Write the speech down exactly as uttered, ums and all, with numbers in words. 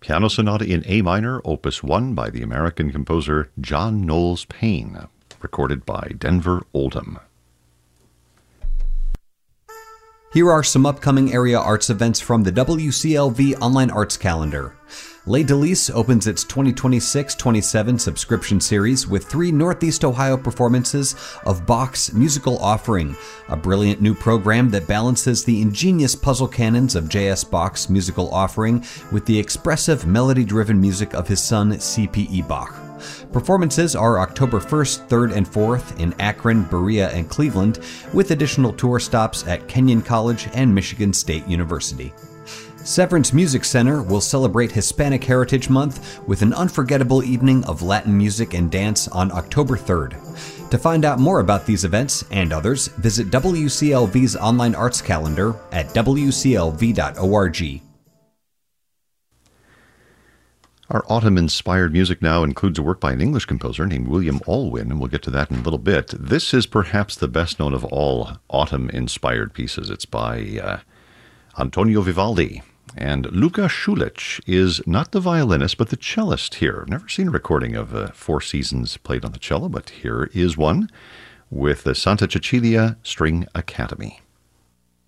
Piano Sonata in A minor, Opus one by the American composer John Knowles Payne, recorded by Denver Oldham. Here are some upcoming area arts events from the W C L V Online Arts Calendar. Les Delys opens its twenty twenty-six twenty-seven subscription series with three Northeast Ohio performances of Bach's Musical Offering, a brilliant new program that balances the ingenious puzzle canons of J S Bach's Musical Offering with the expressive melody-driven music of his son C P E Bach. Performances are October first, third, and fourth in Akron, Berea, and Cleveland, with additional tour stops at Kenyon College and Michigan State University. Severance Music Center will celebrate Hispanic Heritage Month with an unforgettable evening of Latin music and dance on October third. To find out more about these events and others, visit W C L V's online arts calendar at w c l v dot org. Our autumn-inspired music now includes a work by an English composer named William Alwyn, and we'll get to that in a little bit. This is perhaps the best known of all autumn-inspired pieces. It's by uh, Antonio Vivaldi. And Luka Schulich is not the violinist, but the cellist here. I've never seen a recording of uh, Four Seasons played on the cello, but here is one with the Santa Cecilia String Academy.